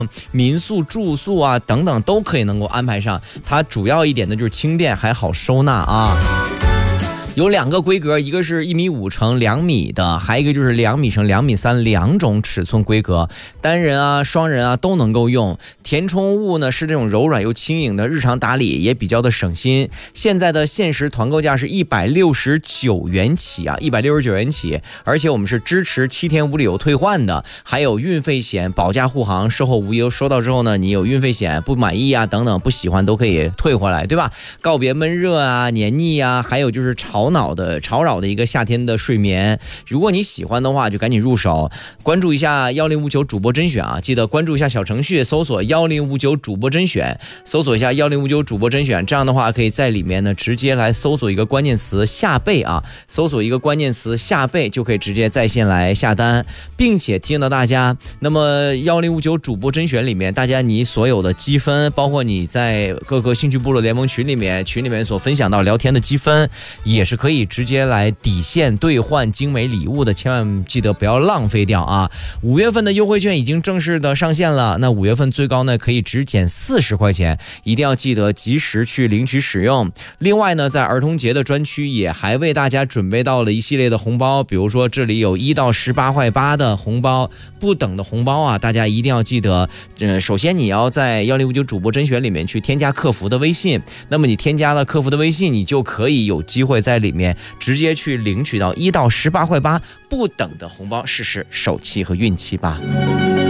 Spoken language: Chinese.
民宿住宿啊等等都可以能够安排上。它主要一点呢就是轻便还好收纳啊。有2个规格，一个是1.5米乘2米的，还有一个就是2米乘2.3米2种尺寸规格，单人啊、双人啊都能够用。填充物呢是这种柔软又轻盈的，日常打理也比较的省心。现在的限时团购价是169元起啊，169元起，而且我们是支持7天无理由退换的，还有运费险、保价护航、售后无忧。收到之后呢，你有运费险不满意啊等等不喜欢都可以退回来，对吧？告别闷热啊、黏腻啊，还有就是吵扰的一个夏天的睡眠。如果你喜欢的话就赶紧入手，关注一下1059主播甄选啊，记得关注一下小程序，搜索1059主播甄选，搜索一下1059主播甄选，这样的话可以在里面呢直接来搜索一个关键词下倍啊，搜索一个关键词下倍就可以直接在线来下单，并且提醒到大家，那么1059主播甄选里面，大家你所有的积分，包括你在各个兴趣部落联盟群里面所分享到聊天的积分，也是可以直接来抵现兑换精美礼物的，千万记得不要浪费掉啊！5月份的优惠券已经正式的上线了，那5月份最高呢可以只减40块钱，一定要记得及时去领取使用。另外呢，在儿童节的专区也还为大家准备到了一系列的红包，比如说这里有1到18块8的红包，不等的红包啊，大家一定要记得。首先你要在1059主播甄选里面去添加客服的微信，那么你添加了客服的微信，你就可以有机会在里面直接去领取到1到18块8不等的红包，试试手气和运气吧。